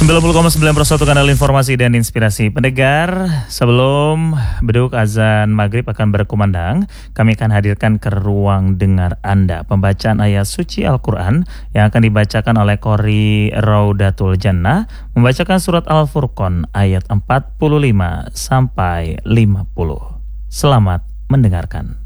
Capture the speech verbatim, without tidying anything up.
sembilan puluh koma sembilan per satu kanal informasi dan inspirasi. Pendengar, sebelum beduk azan maghrib akan berkumandang, kami akan hadirkan ke ruang dengar Anda pembacaan ayat suci Al-Quran yang akan dibacakan oleh Qori Raudatul Jannah, membacakan surat Al-Furqan ayat empat puluh lima sampai lima puluh. Selamat mendengarkan.